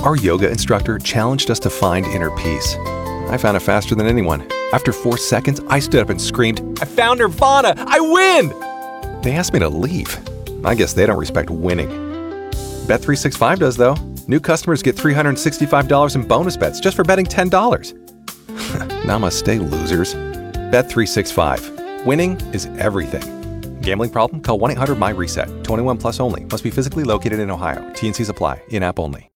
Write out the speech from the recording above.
Our yoga instructor challenged us to find inner peace. I found it faster than anyone. After 4 seconds, I stood up and screamed, "I found Nirvana! I win!" They asked me to leave. I guess they don't respect winning. Bet365 does, though. New customers get $365 in bonus bets just for betting $10. Namaste, losers. Bet365. Winning is everything. Gambling problem? Call 1-800-MY-RESET. 21 plus only. Must be physically located in Ohio. T&Cs apply. In-app only.